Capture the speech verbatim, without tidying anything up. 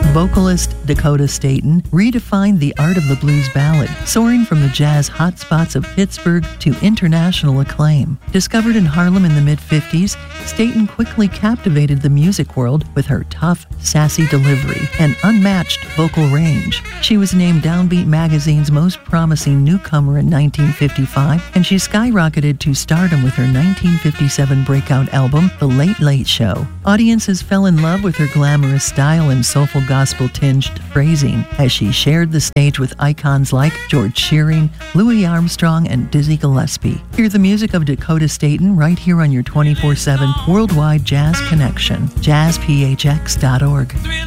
Vocalist Dakota Staton redefined the art of the blues ballad, soaring from the jazz hotspots of Pittsburgh to international acclaim. Discovered in Harlem in the mid-fifties, Staton quickly captivated the music world with her tough, sassy delivery and unmatched vocal range. She was named Downbeat magazine's most promising newcomer in nineteen fifty-five, and she skyrocketed to stardom with her nineteen fifty-seven breakout album, The Late Late Show. Audiences fell in love with her glamorous style and soulful gospel-tinged phrasing as she shared the stage with icons like George Shearing, Louis Armstrong, and Dizzy Gillespie. Hear the music of Dakota Staton right here on your twenty-four seven worldwide jazz connection, jazz p h x dot org.